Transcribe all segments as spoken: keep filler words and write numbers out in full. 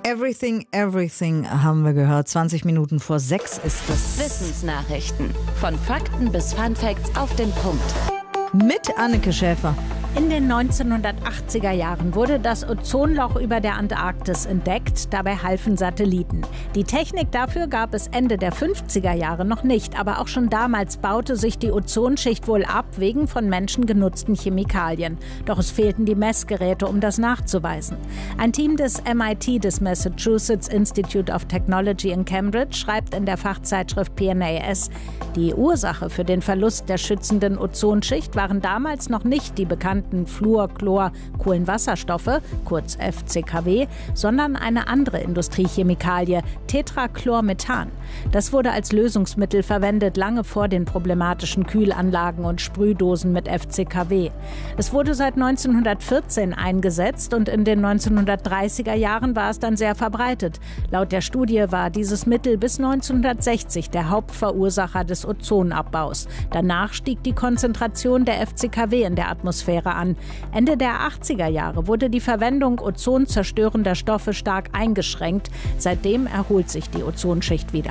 Everything, everything haben wir gehört. zwanzig Minuten vor sechs ist es. Wissensnachrichten. Von Fakten bis Funfacts auf den Punkt. Mit Anneke Schäfer. In den neunzehnhundertachtziger Jahren wurde das Ozonloch über der Antarktis entdeckt. Dabei halfen Satelliten. Die Technik dafür gab es Ende der fünfziger Jahre noch nicht. Aber auch schon damals baute sich die Ozonschicht wohl ab wegen von Menschen genutzten Chemikalien. Doch es fehlten die Messgeräte, um das nachzuweisen. Ein Team des M I T, des Massachusetts Institute of Technology in Cambridge, schreibt in der Fachzeitschrift P N A S, die Ursache für den Verlust der schützenden Ozonschicht waren damals noch nicht die bekannten Fluor-, Chlor-, Kohlenwasserstoffe, kurz F C K W, sondern eine andere Industriechemikalie, Tetrachlormethan. Das wurde als Lösungsmittel verwendet, lange vor den problematischen Kühlanlagen und Sprühdosen mit F C K W. Es wurde seit neunzehnhundertvierzehn eingesetzt und in den neunzehnhundertdreißiger Jahren war es dann sehr verbreitet. Laut der Studie war dieses Mittel bis neunzehnhundertsechzig der Hauptverursacher des Ozonabbaus. Danach stieg die Konzentration der F C K W in der Atmosphäre an. Ende der achtziger Jahre wurde die Verwendung ozonzerstörender Stoffe stark eingeschränkt. Seitdem erholt sich die Ozonschicht wieder.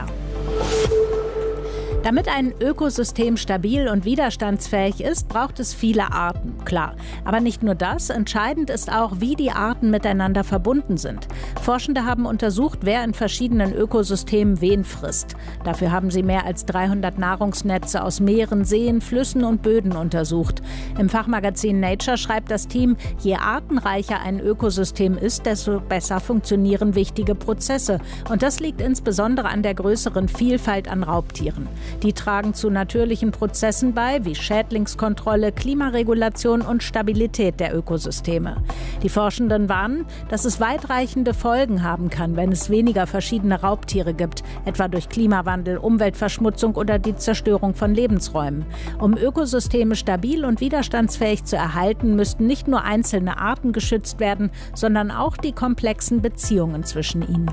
Damit ein Ökosystem stabil und widerstandsfähig ist, braucht es viele Arten, klar. Aber nicht nur das, entscheidend ist auch, wie die Arten miteinander verbunden sind. Forschende haben untersucht, wer in verschiedenen Ökosystemen wen frisst. Dafür haben sie mehr als dreihundert Nahrungsnetze aus Meeren, Seen, Flüssen und Böden untersucht. Im Fachmagazin Nature schreibt das Team, je artenreicher ein Ökosystem ist, desto besser funktionieren wichtige Prozesse. Und das liegt insbesondere an der größeren Vielfalt an Raubtieren. Die tragen zu natürlichen Prozessen bei, wie Schädlingskontrolle, Klimaregulation und Stabilität der Ökosysteme. Die Forschenden warnen, dass es weitreichende Folgen haben kann, wenn es weniger verschiedene Raubtiere gibt, etwa durch Klimawandel, Umweltverschmutzung oder die Zerstörung von Lebensräumen. Um Ökosysteme stabil und widerstandsfähig zu erhalten, müssten nicht nur einzelne Arten geschützt werden, sondern auch die komplexen Beziehungen zwischen ihnen.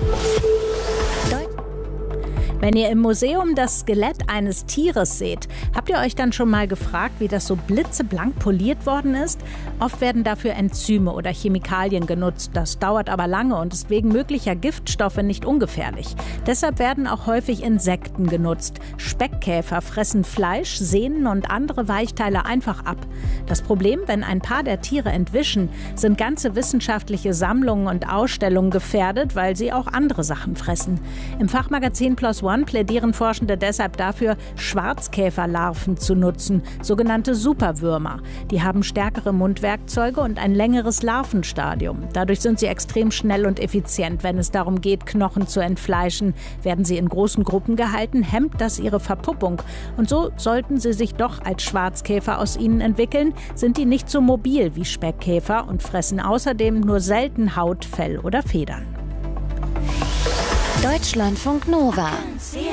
Wenn ihr im Museum das Skelett eines Tieres seht, habt ihr euch dann schon mal gefragt, wie das so blitzeblank poliert worden ist? Oft werden dafür Enzyme oder Chemikalien genutzt. Das dauert aber lange und ist wegen möglicher Giftstoffe nicht ungefährlich. Deshalb werden auch häufig Insekten genutzt. Speckkäfer fressen Fleisch, Sehnen und andere Weichteile einfach ab. Das Problem, wenn ein paar der Tiere entwischen, sind ganze wissenschaftliche Sammlungen und Ausstellungen gefährdet, weil sie auch andere Sachen fressen. Im Fachmagazin PLOS ONE plädieren Forschende deshalb dafür, Schwarzkäferlarven zu nutzen, sogenannte Superwürmer. Die haben stärkere Mundwerkzeuge und ein längeres Larvenstadium. Dadurch sind sie extrem schnell und effizient. Wenn es darum geht, Knochen zu entfleischen, werden sie in großen Gruppen gehalten, hemmt das ihre Verpuppung. Und so sollten sie sich doch als Schwarzkäfer aus ihnen entwickeln, sind die nicht so mobil wie Speckkäfer und fressen außerdem nur selten Haut, Fell oder Federn. Deutschlandfunk Nova.